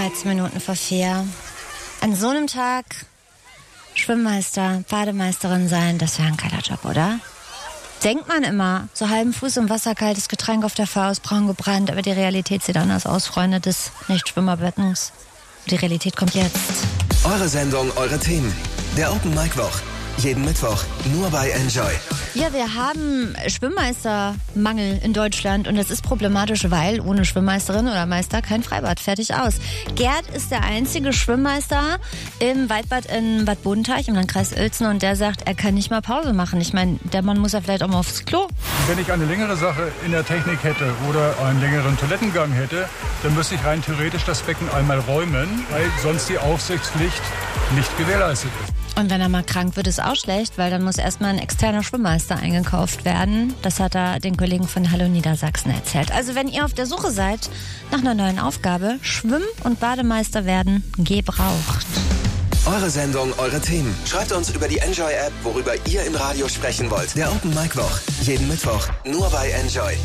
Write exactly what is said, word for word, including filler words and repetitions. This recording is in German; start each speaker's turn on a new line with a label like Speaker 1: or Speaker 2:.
Speaker 1: dreizehn Minuten vor vier. An so einem Tag Schwimmmeister, Bademeisterin sein, das wäre ein geiler Job, oder? Denkt man immer, so halben Fuß im Wasser, kaltes Getränk auf der Faust, braun gebrannt, aber die Realität sieht anders aus, Freunde des Nicht-Schwimmerbeckens. Die Realität kommt jetzt.
Speaker 2: Eure Sendung, eure Themen. Der Open Mic Woch. Jeden Mittwoch nur bei Enjoy.
Speaker 1: Ja, wir haben Schwimmmeistermangel in Deutschland und das ist problematisch, weil ohne Schwimmmeisterin oder Meister kein Freibad. Fertig aus. Gerd ist der einzige Schwimmmeister im Waldbad in Bad Bodenteich im Landkreis Uelzen und der sagt, er kann nicht mal Pause machen. Ich meine, der Mann muss ja vielleicht auch mal aufs Klo.
Speaker 3: Wenn ich eine längere Sache in der Technik hätte oder einen längeren Toilettengang hätte, dann müsste ich rein theoretisch das Becken einmal räumen, weil sonst die Aufsichtspflicht nicht gewährleistet ist.
Speaker 1: Und wenn er mal krank wird, ist auch schlecht, weil dann muss erstmal ein externer Schwimmmeister eingekauft werden. Das hat er den Kollegen von Hallo Niedersachsen erzählt. Also wenn ihr auf der Suche seid nach einer neuen Aufgabe, Schwimm- und Bademeister werden gebraucht.
Speaker 2: Eure Sendung, eure Themen. Schreibt uns über die Enjoy-App, worüber ihr im Radio sprechen wollt. Der Open Mic Woch. Jeden Mittwoch nur bei Enjoy.